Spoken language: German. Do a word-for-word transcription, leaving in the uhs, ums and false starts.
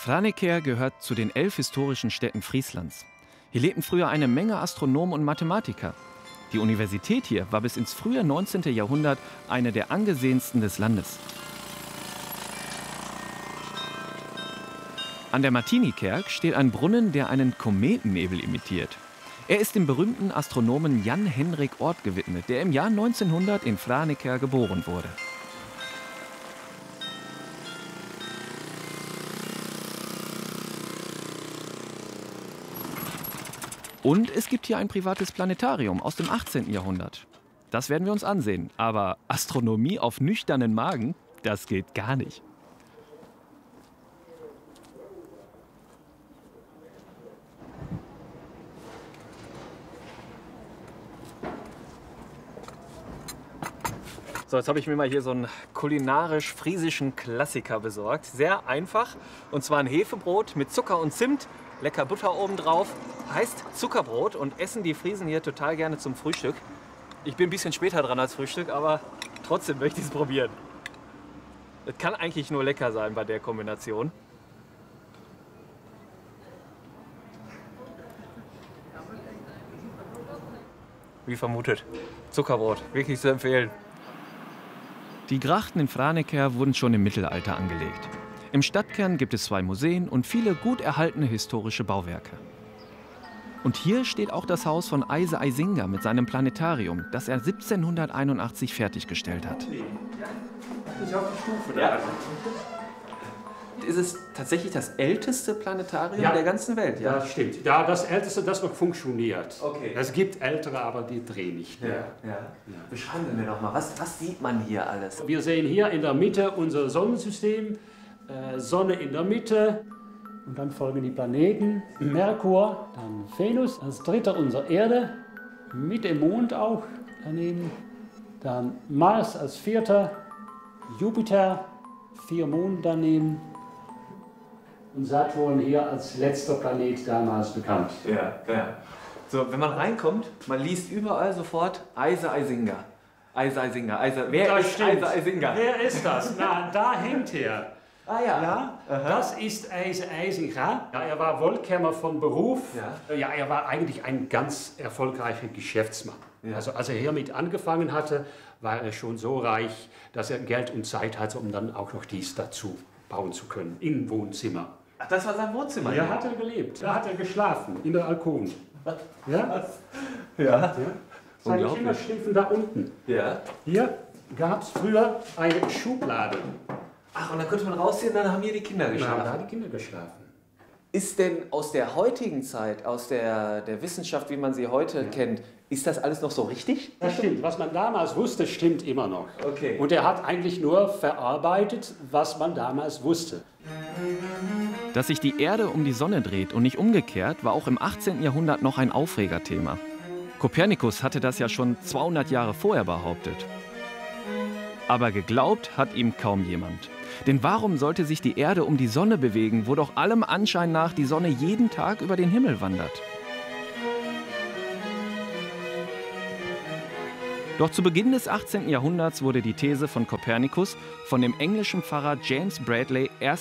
Franeker gehört zu den elf historischen Städten Frieslands. Hier lebten früher eine Menge Astronomen und Mathematiker. Die Universität hier war bis ins frühe neunzehnte. Jahrhundert eine der angesehensten des Landes. An der Martinikerk steht ein Brunnen, der einen Kometennebel imitiert. Er ist dem berühmten Astronomen Jan Henrik Oort gewidmet, der im Jahr neunzehnhundert in Franeker geboren wurde. Und es gibt hier ein privates Planetarium aus dem achtzehnten. Jahrhundert. Das werden wir uns ansehen. Aber Astronomie auf nüchternen Magen, das geht gar nicht. So, jetzt habe ich mir mal hier so einen kulinarisch-friesischen Klassiker besorgt. Sehr einfach. Und zwar ein Hefebrot mit Zucker und Zimt. Lecker Butter obendrauf. Heißt Zuckerbrot und essen die Friesen hier total gerne zum Frühstück. Ich bin ein bisschen später dran als Frühstück, aber trotzdem möchte ich es probieren. Es kann eigentlich nur lecker sein bei der Kombination. Wie vermutet. Zuckerbrot, wirklich zu empfehlen. Die Grachten in Franeker wurden schon im Mittelalter angelegt. Im Stadtkern gibt es zwei Museen und viele gut erhaltene historische Bauwerke. Und hier steht auch das Haus von Eise Eisinger mit seinem Planetarium, das er siebzehnhunderteinundachtzig fertiggestellt hat. Ja. Ist es tatsächlich das älteste Planetarium ja, der ganzen Welt? Ja, das stimmt. Ja, das älteste, das noch funktioniert. Okay. Es gibt ältere, aber die drehen nicht mehr. Ja, ja. Beschreiben wir doch mal, was, was sieht man hier alles? Wir sehen hier in der Mitte unser Sonnensystem, äh, Sonne in der Mitte. Und dann folgen die Planeten, Merkur, dann Venus, als dritter unsere Erde, mit dem Mond auch daneben. Dann Mars als vierter, Jupiter, vier Monde daneben. Und Saturn hier als letzter Planet damals bekannt. Ja, ja. So, wenn man reinkommt, man liest überall sofort Eise Eisinger. Eise Eisinger. Eise, wer das ist stimmt. Eise Eisinger? Wer ist das? Na, da hängt er. Ah ja. Ja, das ist Eise Eisinger. Ja, er war Wollkämmer von Beruf. Ja. ja, er war eigentlich ein ganz erfolgreicher Geschäftsmann. Ja. Also als er hiermit angefangen hatte, war er schon so reich, dass er Geld und Zeit hatte, um dann auch noch dies dazu bauen zu können, im Wohnzimmer. Ach, das war sein Wohnzimmer? Ja, hat er gelebt. Da hat er geschlafen, in der Alkoven. Ja? Ja. Ja. Seine Kinder schliefen da unten. Ja. Hier gab es früher eine Schublade. Ach, und dann konnte man rausziehen, dann haben hier die Kinder geschlafen. Ja, da haben die Kinder geschlafen. Ist denn aus der heutigen Zeit, aus der, der Wissenschaft, wie man sie heute ja. kennt, ist das alles noch so richtig? Das stimmt. Was man damals wusste, stimmt immer noch. Okay. Und er hat eigentlich nur verarbeitet, was man damals wusste. Dass sich die Erde um die Sonne dreht und nicht umgekehrt, war auch im achtzehnten. Jahrhundert noch ein Aufregerthema. Kopernikus hatte das ja schon zweihundert Jahre vorher behauptet. Aber geglaubt hat ihm kaum jemand. Denn warum sollte sich die Erde um die Sonne bewegen, wo doch allem Anschein nach die Sonne jeden Tag über den Himmel wandert? Doch zu Beginn des achtzehnten. Jahrhunderts wurde die These von Kopernikus von dem englischen Pfarrer James Bradley erst